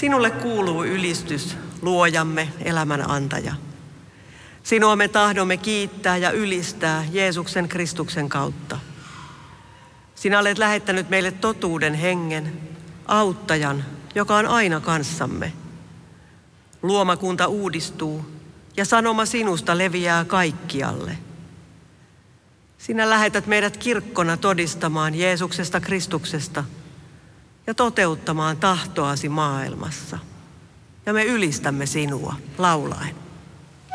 Sinulle kuuluu ylistys, luojamme, elämän antaja. Sinua me tahdomme kiittää ja ylistää Jeesuksen Kristuksen kautta. Sinä olet lähettänyt meille totuuden hengen, auttajan, joka on aina kanssamme. Luomakunta uudistuu ja sanoma sinusta leviää kaikkialle. Sinä lähetät meidät kirkkona todistamaan Jeesuksesta Kristuksesta ja toteuttamaan tahtoasi maailmassa. Ja me ylistämme sinua laulaen.